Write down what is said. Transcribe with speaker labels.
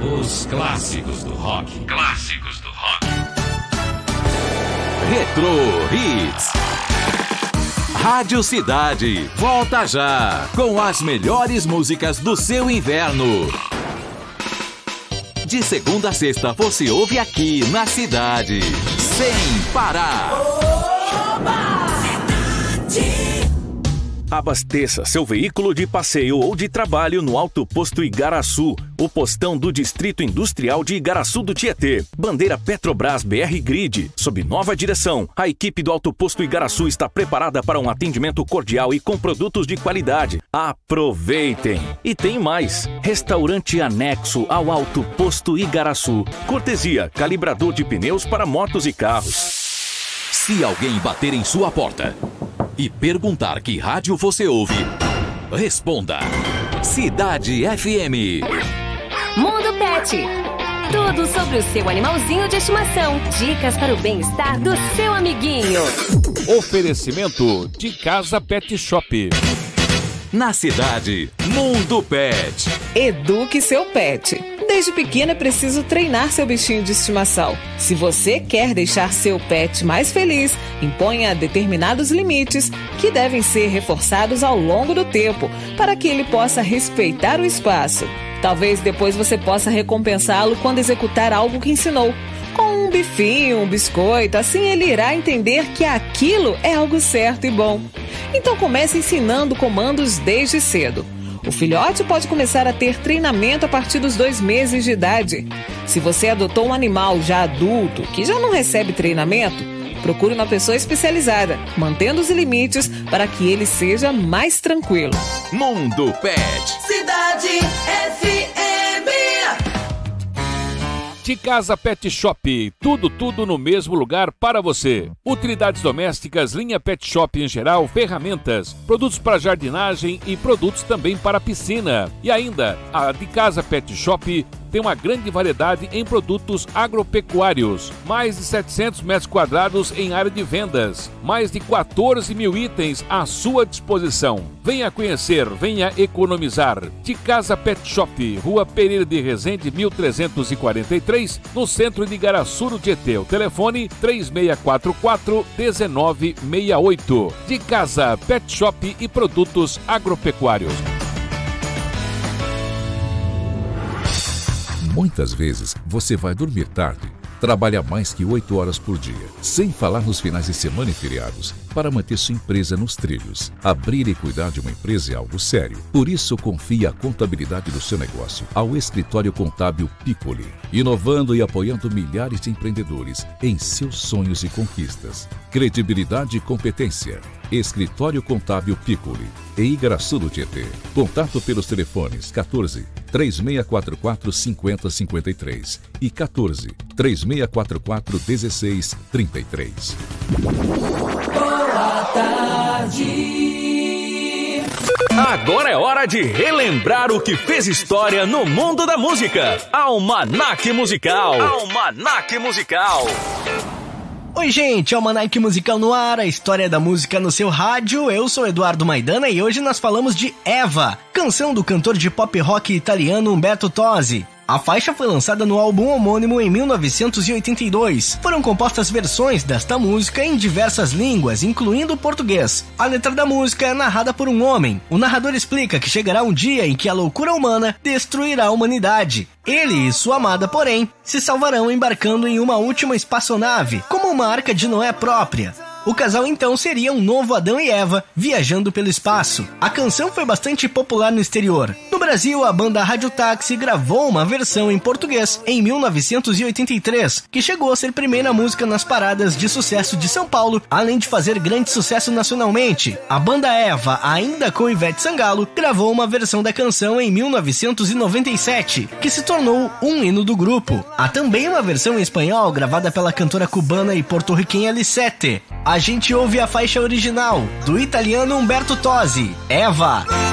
Speaker 1: Os clássicos do rock. Clássicos do rock.
Speaker 2: Retro Hits. Rádio Cidade. Volta já com as melhores músicas do seu inverno. De segunda a sexta você ouve aqui na Cidade. Sem parar.
Speaker 3: Oba!
Speaker 4: Abasteça seu veículo de passeio ou de trabalho no Alto Posto Igaraçu, o postão do Distrito Industrial de Igaraçu do Tietê. Bandeira Petrobras BR Grid. Sob nova direção, a equipe do Alto Posto Igaraçu está preparada para um atendimento cordial e com produtos de qualidade. Aproveitem! E tem mais. Restaurante anexo ao Alto Posto Igaraçu. Cortesia, calibrador de pneus para motos e carros.
Speaker 2: Se alguém bater em sua porta e perguntar que rádio você ouve, responda: Cidade FM.
Speaker 5: Mundo Pet. Tudo sobre o seu animalzinho de estimação. Dicas para o bem-estar do seu amiguinho.
Speaker 6: Oferecimento de Casa Pet Shop.
Speaker 2: Na Cidade, Mundo Pet.
Speaker 7: Eduque seu pet. Desde pequeno é preciso treinar seu bichinho de estimação. Se você quer deixar seu pet mais feliz, imponha determinados limites que devem ser reforçados ao longo do tempo para que ele possa respeitar o espaço. Talvez depois você possa recompensá-lo quando executar algo que ensinou. Com um bifinho, um biscoito, assim ele irá entender que aquilo é algo certo e bom. Então comece ensinando comandos desde cedo. O filhote pode começar a ter treinamento a partir dos 2 meses de idade. Se você adotou um animal já adulto, que já não recebe treinamento, procure uma pessoa especializada, mantendo os limites para que ele seja mais tranquilo.
Speaker 2: Mundo Pet.
Speaker 3: Cidade FM.
Speaker 6: De Casa Pet Shop, tudo no mesmo lugar para você. Utilidades domésticas, linha Pet Shop em geral, ferramentas, produtos para jardinagem e produtos também para piscina. E ainda, a De Casa Pet Shop tem uma grande variedade em produtos agropecuários. Mais de 700 metros quadrados em área de vendas. Mais de 14 mil itens à sua disposição. Venha conhecer, venha economizar. De Casa Pet Shop, Rua Pereira de Resende, 1343, no centro de Igaraçu, no Tietê. O telefone 3644-1968. De Casa Pet Shop e produtos agropecuários.
Speaker 8: Muitas vezes você vai dormir tarde, trabalha mais que 8 horas por dia, sem falar nos finais de semana e feriados, para manter sua empresa nos trilhos. Abrir e cuidar de uma empresa é algo sério. Por isso, confie a contabilidade do seu negócio ao Escritório Contábil Piccoli, inovando e apoiando milhares de empreendedores em seus sonhos e conquistas. Credibilidade e competência. Escritório Contábil Piccoli, em Igaraçu do Tietê. Contato pelos telefones 14 3644 5053 e 14 3644 1633.
Speaker 3: Boa tarde.
Speaker 2: Agora é hora de relembrar o que fez história no mundo da música. Almanaque Musical. Almanaque Musical.
Speaker 9: Oi gente, Almanaque Musical no ar, a história da música no seu rádio. Eu sou Eduardo Maidana e hoje nós falamos de Eva, canção do cantor de pop rock italiano Umberto Tozzi. A faixa foi lançada no álbum homônimo em 1982. Foram compostas versões desta música em diversas línguas, incluindo o português. A letra da música é narrada por um homem. O narrador explica que chegará um dia em que a loucura humana destruirá a humanidade. Ele e sua amada, porém, se salvarão embarcando em uma última espaçonave, como uma arca de Noé própria. O casal então seria um novo Adão e Eva viajando pelo espaço. A canção foi bastante popular no exterior. No Brasil, a banda Rádio Táxi gravou uma versão em português em 1983, que chegou a ser primeira música nas paradas de sucesso de São Paulo, além de fazer grande sucesso nacionalmente. A banda Eva, ainda com Ivete Sangalo, gravou uma versão da canção em 1997, que se tornou um hino do grupo. Há também uma versão em espanhol gravada pela cantora cubana e porto-riquenha Lisette. A gente ouve a faixa original, do italiano Umberto Tozzi, Eva.